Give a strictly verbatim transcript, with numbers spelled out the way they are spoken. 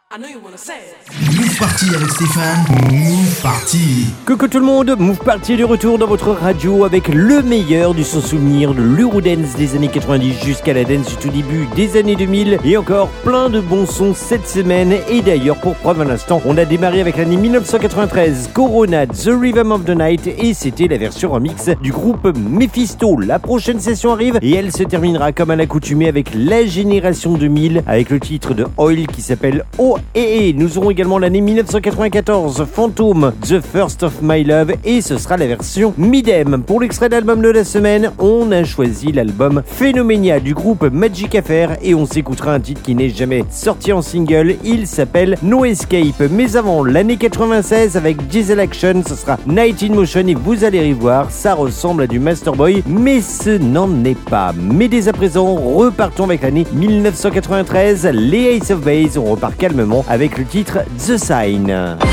Move Party avec Stéphane. Move Party. Coucou tout le monde, Move Party est de retour dans votre radio avec le meilleur du son souvenir de l'Eurodance des années quatre-vingt-dix jusqu'à la dance du tout début des années deux mille et encore plein de bons sons cette semaine. Et d'ailleurs, pour preuve un instant, on a démarré avec l'année dix-neuf cent quatre-vingt-treize, Corona, The Rhythm of the Night, et c'était la version remix du groupe Mephisto. La prochaine session arrive et elle se terminera comme à l'accoutumée avec la génération deux mille avec le titre de Oil qui s'appelle O et E. Nous aurons également l'année dix-neuf cent quatre-vingt-quatorze, Phantom, The First of My Love, et ce sera la version Midem. Pour l'extrait d'album de la semaine, on a choisi l'album Phenomenia du groupe Magic Affair et on s'écoutera un titre qui n'est jamais sorti en single, il s'appelle No Escape. Mais avant, l'année quatre-vingt-seize avec Diesel Action, ce sera Night in Motion et vous allez y voir, ça ressemble à du Masterboy, mais ce n'en est pas. Mais dès à présent, repartons avec l'année dix-neuf cent quatre-vingt-treize, les Ace of Base, on repart calmement avec le titre The Sign.